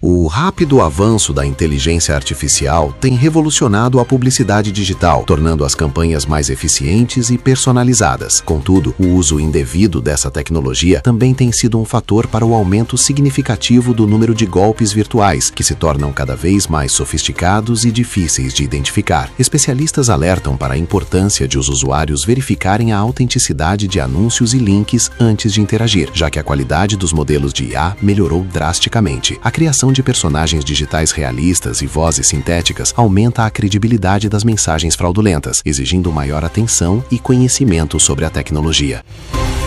O rápido avanço da inteligência artificial tem revolucionado a publicidade digital, tornando as campanhas mais eficientes e personalizadas. Contudo, o uso indevido dessa tecnologia também tem sido um fator para o aumento significativo do número de golpes virtuais, que se tornam cada vez mais sofisticados e difíceis de identificar. Especialistas alertam para a importância de os usuários verificarem a autenticidade de anúncios e links antes de interagir, já que a qualidade dos modelos de IA melhorou drasticamente. A criação de personagens digitais realistas e vozes sintéticas aumenta a credibilidade das mensagens fraudulentas, exigindo maior atenção e conhecimento sobre a tecnologia.